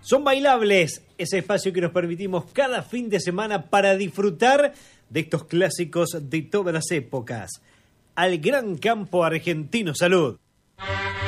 Son Bailables, ese espacio que nos permitimos cada fin de semana para disfrutar de estos clásicos de todas las épocas. Al gran campo argentino, salud.